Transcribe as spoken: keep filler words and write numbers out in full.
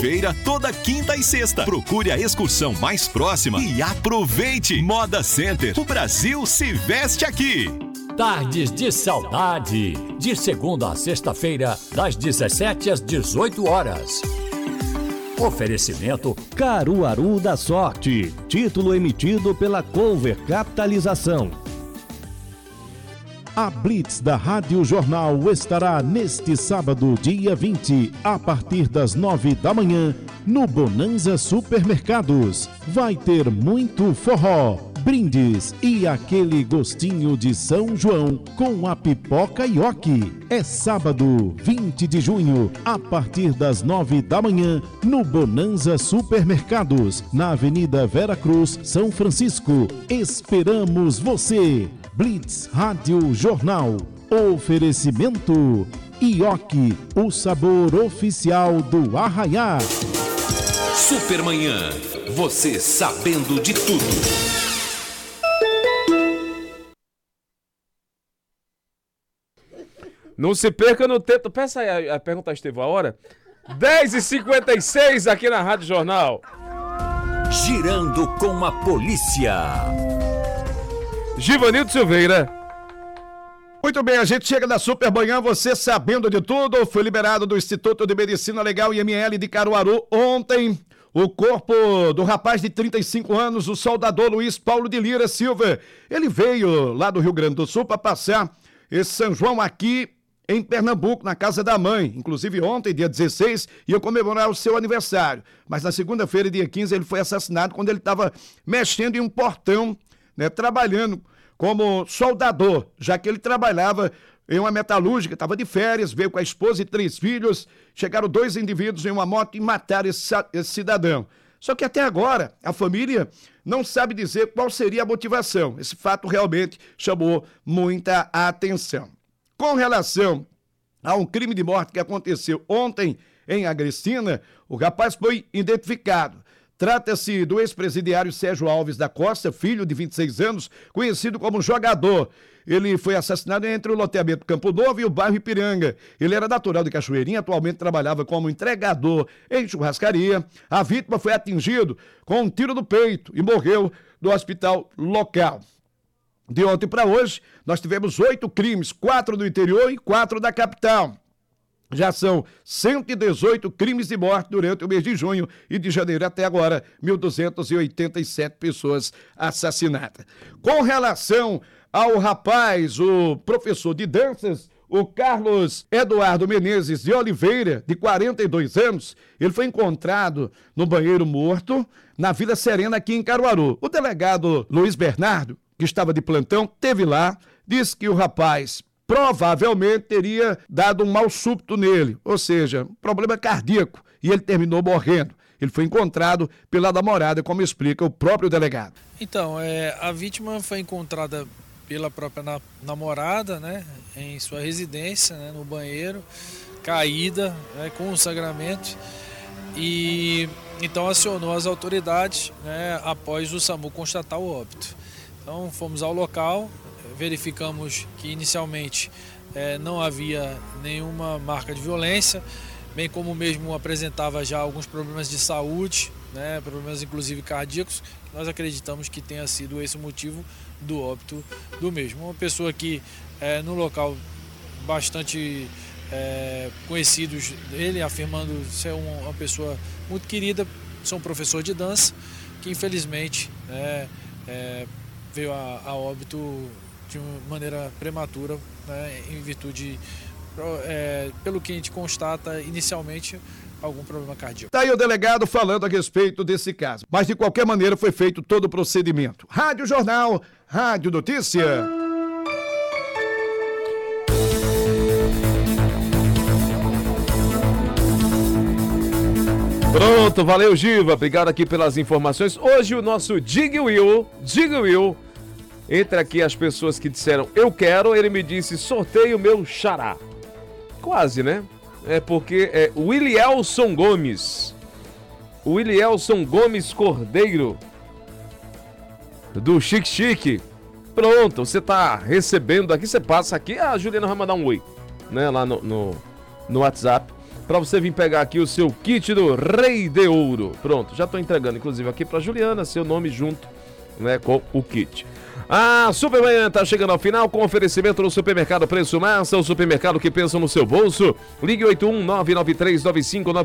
Feira toda quinta e sexta. Procure a excursão mais próxima e aproveite. Moda Center, o Brasil se veste aqui. Tardes de Saudade, de segunda a sexta-feira, das dezessete às dezoito horas. Oferecimento Caruaru da Sorte, título emitido pela Cover Capitalização. A Blitz da Rádio Jornal estará neste sábado, dia vinte, a partir das nove da manhã, no Bonanza Supermercados. Vai ter muito forró, brindes e aquele gostinho de São João com a pipoca Ioki. É sábado, vinte de junho, a partir das nove da manhã, no Bonanza Supermercados, na Avenida Vera Cruz, São Francisco. Esperamos você! Blitz Rádio Jornal. Oferecimento Ioki, o sabor oficial do Arraiá. Supermanhã, você sabendo de tudo. Não se perca no tempo. Peça aí a, a pergunta, Estevão, a hora. dez e cinquenta e seis aqui na Rádio Jornal. Girando com a polícia. Givanildo Silveira. Muito bem, a gente chega da Supermanhã, você sabendo de tudo. Foi liberado do Instituto de Medicina Legal I M L de Caruaru ontem o corpo do rapaz de trinta e cinco anos, o soldador Luiz Paulo de Lira Silva. Ele veio lá do Rio Grande do Sul para passar esse São João aqui em Pernambuco, na casa da mãe. Inclusive ontem, dia dezesseis, ia comemorar o seu aniversário. Mas na segunda-feira, dia quinze, ele foi assassinado quando ele estava mexendo em um portão, né, trabalhando como soldador, já que ele trabalhava em uma metalúrgica, estava de férias, veio com a esposa e três filhos, chegaram dois indivíduos em uma moto e mataram esse, esse cidadão. Só que até agora, a família não sabe dizer qual seria a motivação. Esse fato realmente chamou muita atenção. Com relação a um crime de morte que aconteceu ontem em Agrestina, o rapaz foi identificado. Trata-se do ex-presidiário Sérgio Alves da Costa, filho de vinte e seis anos, conhecido como Jogador. Ele foi assassinado entre o loteamento Campo Novo e o bairro Ipiranga. Ele era natural de Cachoeirinha, atualmente trabalhava como entregador em churrascaria. A vítima foi atingido com um tiro no peito e morreu no hospital local. De ontem para hoje, nós tivemos oito crimes, quatro do interior e quatro da capital. Já são cento e dezoito crimes de morte durante o mês de junho e de janeiro até agora, mil duzentas e oitenta e sete pessoas assassinadas. Com relação ao rapaz, o professor de danças, o Carlos Eduardo Menezes de Oliveira, de quarenta e dois anos, ele foi encontrado no banheiro morto na Vila Serena, aqui em Caruaru. O delegado Luiz Bernardo, que estava de plantão, teve lá, disse que o rapaz provavelmente teria dado um mal súbito nele, ou seja, um problema cardíaco, e ele terminou morrendo. Ele foi encontrado pela namorada, como explica o próprio delegado. Então, é, a vítima foi encontrada pela própria na, namorada, né, em sua residência, né, no banheiro, caída, né, com um sangramento, e então acionou as autoridades, né, após o SAMU constatar o óbito. Então fomos ao local, verificamos que inicialmente eh, não havia nenhuma marca de violência, bem como mesmo apresentava já alguns problemas de saúde, né, problemas inclusive cardíacos. Nós acreditamos que tenha sido esse o motivo do óbito do mesmo. Uma pessoa que eh, no local bastante eh, conhecidos dele, afirmando ser uma, uma pessoa muito querida, sou um professor de dança, que infelizmente né, eh, veio a, a óbito de maneira prematura, né, em virtude, é, pelo que a gente constata inicialmente, algum problema cardíaco. Está aí o delegado falando a respeito desse caso. Mas de qualquer maneira foi feito todo o procedimento. Rádio Jornal, Rádio Notícia. Pronto, valeu Giva, obrigado aqui pelas informações. Hoje o nosso Dig Will, Dig Will, entre aqui as pessoas que disseram eu quero, ele me disse sorteio meu xará. Quase, né? É porque é Willielson Gomes. Willielson Gomes Cordeiro, do Chique Chique. Pronto, você tá recebendo aqui, você passa aqui, a Juliana vai mandar um oi, né? Lá no, no, no WhatsApp, para você vir pegar aqui o seu kit do Rei de Ouro. Pronto, já tô entregando, inclusive, aqui pra Juliana, seu nome junto, né, com o kit. A Supermanhã tá chegando ao final com oferecimento no Supermercado Preço Massa, o supermercado que pensa no seu bolso. Ligue oito um nove nove três nove cinco nove